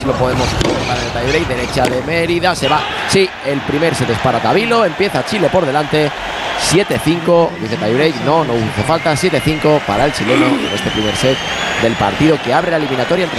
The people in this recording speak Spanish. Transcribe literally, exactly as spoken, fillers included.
Lo podemos colocar en el tiebreak. Derecha de Mérida, se va. Sí, el primer set es para Tabilo. Empieza Chile por delante. siete cinco, dice tiebreak. No, no hizo falta. siete cinco para el chileno en este primer set del partido que abre la eliminatoria entre